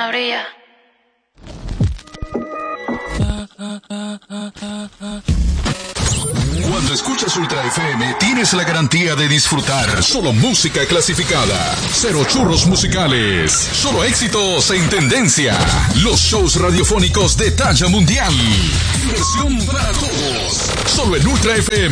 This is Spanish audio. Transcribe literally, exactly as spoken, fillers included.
luna brilla. Cuando escuchas Ultra F M, tienes la garantía de disfrutar solo música clasificada. Cero churros musicales. Solo éxitos en tendencia. Los shows radiofónicos de talla mundial. Diversión para todos. Solo en Ultra F M.